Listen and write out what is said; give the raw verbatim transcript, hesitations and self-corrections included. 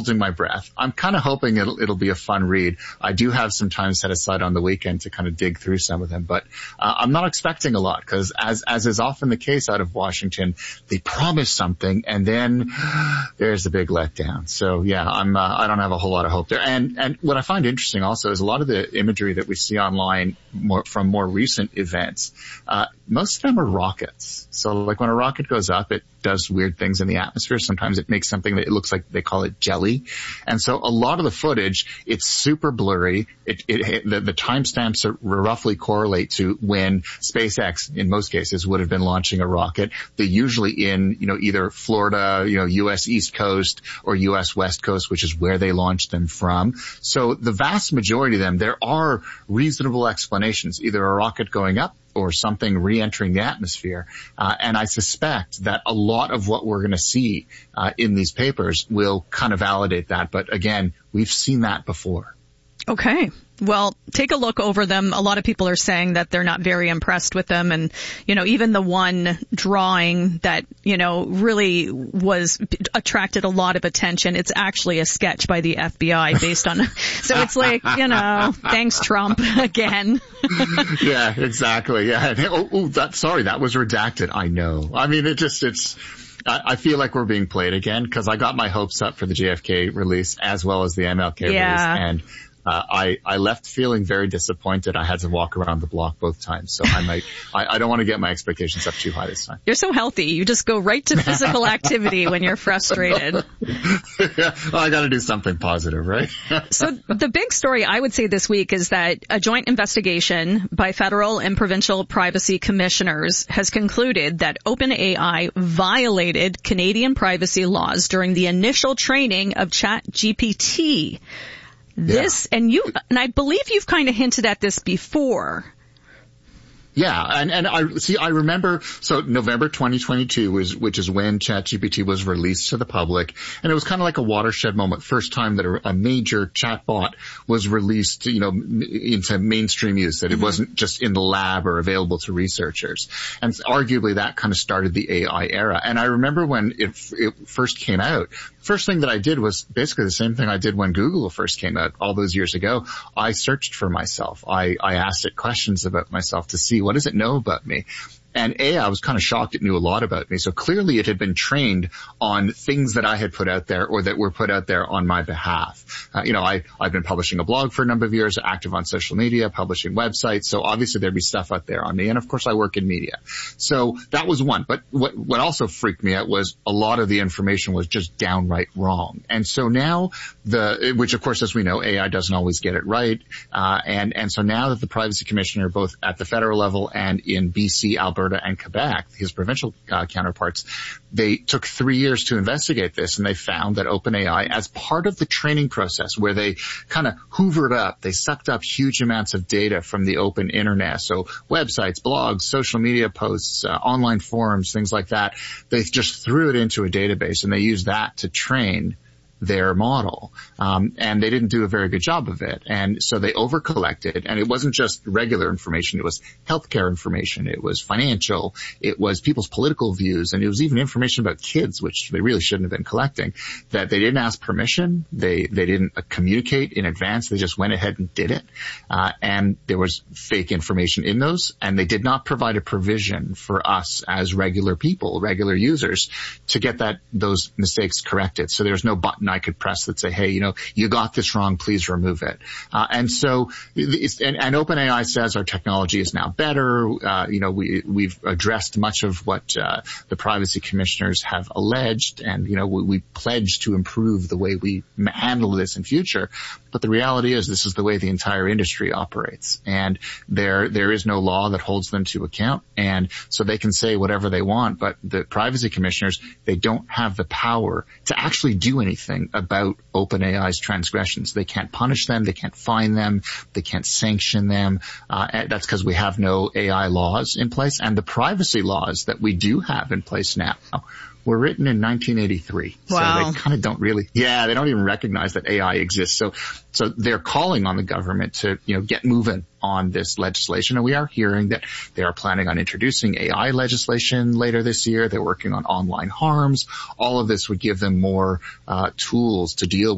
holding my breath. I'm kind of hoping it'll, it'll be a fun read. I do have some time set aside on the weekend to kind of dig through some of them, but uh, I'm not expecting a lot because as, as is often the case out of Washington, they promise something and then there's a big letdown. So yeah, I'm, uh, I don't have a whole lot of hope there. And, and what I find interesting also is a lot of the imagery that we see online more, from more recent events, uh, most of them are rockets. So like when a rocket goes up, it does weird things in the atmosphere. Sometimes it makes something that it looks like they call it jelly. And so a lot of the footage, it's super blurry. It, it, the, the timestamps roughly correlate to when SpaceX, in most cases, would have been launching a rocket. They're usually in, you know, either Florida, you know, U S East Coast or U S West Coast, which is where they launched them from. So the vast majority of them, there are reasonable explanations, either a rocket going up or something re-entering the atmosphere. Uh, and I suspect that a lot of what we're going to see uh, in these papers will kind of validate that. But again, we've seen that before. Okay. Well, take a look over them. A lot of people are saying that they're not very impressed with them. And, you know, even the one drawing that, you know, really was attracted a lot of attention. It's actually a sketch by the F B I based on, so it's like, you know, thanks Trump again. Yeah, exactly. Yeah. Oh, oh, that, sorry, that was redacted. I know. I mean, it just, it's, I feel like we're being played again because I got my hopes up for the J F K release as well as the M L K yeah. release. And Uh, I, I left feeling very disappointed. I had to walk around the block both times. So I might, I, I don't want to get my expectations up too high this time. You're so healthy. You just go right to physical activity when you're frustrated. Yeah, well, I got to do something positive, right? So the big story I would say this week is that a joint investigation by federal and provincial privacy commissioners has concluded that OpenAI violated Canadian privacy laws during the initial training of ChatGPT. This, yeah. and you, and I believe you've kind of hinted at this before. Yeah, and, and I, see, I remember, so November twenty twenty-two was, which is when ChatGPT was released to the public, and it was kind of like a watershed moment, first time that a, a major chatbot was released, you know, into mainstream use, that it mm-hmm. wasn't just in the lab or available to researchers. And arguably that kind of started the A I era. And I remember when it, it first came out, first thing that I did was basically the same thing I did when Google first came out all those years ago. I searched for myself. I, I asked it questions about myself to see what does it know about me. And A, I was kind of shocked it knew a lot about me. So clearly it had been trained on things that I had put out there or that were put out there on my behalf. Uh, you know, I, I've been publishing a blog for a number of years, active on social media, publishing websites. So obviously there'd be stuff out there on me. And of course I work in media. So that was one. But what, what also freaked me out was a lot of the information was just downright wrong. And so now the, which of course, as we know, A I doesn't always get it right. Uh, and, and so now that the privacy commissioner, both at the federal level and in B C, Alberta, and Quebec, his provincial uh, counterparts, they took three years to investigate this, and they found that OpenAI, as part of the training process where they kind of hoovered up, they sucked up huge amounts of data from the open internet, so websites, blogs, social media posts, uh, online forums, things like that, they just threw it into a database, and they used that to train their model. Um, and they didn't do a very good job of it. And so they over-collected, and it wasn't just regular information. It was healthcare information. It was financial. It was people's political views. And it was even information about kids, which they really shouldn't have been collecting, that they didn't ask permission. They, they didn't uh, communicate in advance. They just went ahead and did it. Uh, and there was fake information in those, and they did not provide a provision for us as regular people, regular users, to get that, those mistakes corrected. So there's no button I could press that say, hey, you know, you got this wrong, please remove it. Uh, and so, it's, and, and OpenAI says our technology is now better. Uh, you know, we, we've addressed much of what, uh, the privacy commissioners have alleged, and, you know, we, we pledge to improve the way we handle this in future. But the reality is this is the way the entire industry operates, and there, there is no law that holds them to account. And so they can say whatever they want, but the privacy commissioners, they don't have the power to actually do anything about OpenAI's transgressions. They can't punish them. They can't fine them. They can't sanction them. Uh, that's because we have no A I laws in place, and the privacy laws that we do have in place now were written in nineteen eighty-three. Wow. So they kind of don't really, yeah, they don't even recognize that A I exists. So, so they're calling on the government to, you know, get moving on this legislation. And we are hearing that they are planning on introducing A I legislation later this year. They're working on online harms. All of this would give them more, uh, tools to deal with